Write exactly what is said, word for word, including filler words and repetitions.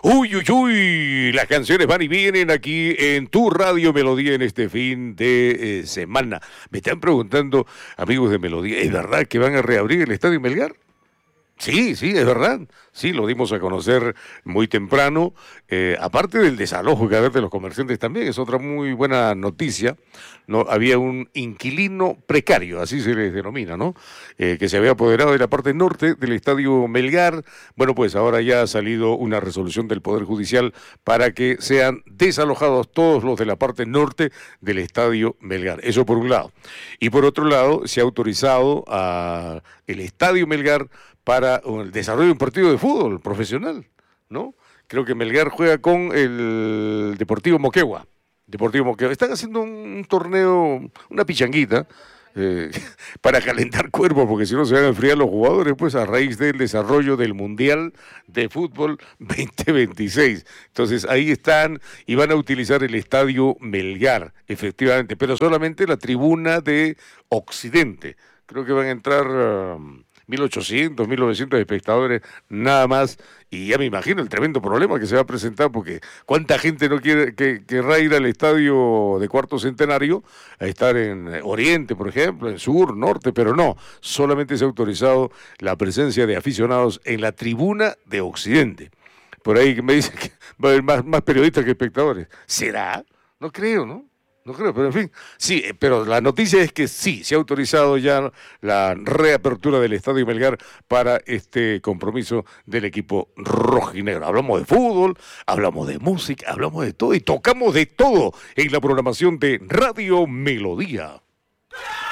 Uy, uy, uy, las canciones van y vienen aquí en tu Radio Melodía en este fin de eh, semana. Me están preguntando, amigos de Melodía, ¿es verdad que van a reabrir el Estadio Melgar? Sí, sí, es verdad. Sí, lo dimos a conocer muy temprano. Eh, aparte del desalojo que va a haber de los comerciantes también, es otra muy buena noticia. No, había un inquilino precario, así se les denomina, ¿no? Eh, que se había apoderado de la parte norte del Estadio Melgar. Bueno, pues ahora ya ha salido una resolución del Poder Judicial para que sean desalojados todos los de la parte norte del Estadio Melgar. Eso por un lado. Y por otro lado, se ha autorizado a el Estadio Melgar para el desarrollo de un partido de fútbol profesional, ¿no? Creo que Melgar juega con el Deportivo Moquegua. Deportivo Moquegua. Están haciendo un torneo, una pichanguita, eh, para calentar cuerpos, porque si no se van a enfriar los jugadores, pues a raíz del desarrollo del Mundial de Fútbol veinte veintiséis. Entonces ahí están y van a utilizar el Estadio Melgar, efectivamente, pero solamente la tribuna de Occidente. Creo que van a entrar Uh, mil ochocientos, mil novecientos espectadores, nada más, y ya me imagino el tremendo problema que se va a presentar, porque cuánta gente no quiere que querrá ir al estadio de Cuarto Centenario a estar en Oriente, por ejemplo, en Sur, Norte, pero no, solamente se ha autorizado la presencia de aficionados en la tribuna de Occidente. Por ahí me dicen que va a haber más, más periodistas que espectadores. ¿Será? No creo, ¿no? No creo, pero en fin, sí, pero la noticia es que sí, se ha autorizado ya la reapertura del Estadio Melgar para este compromiso del equipo rojinegro. Hablamos de fútbol, hablamos de música, hablamos de todo y tocamos de todo en la programación de Radio Melodía.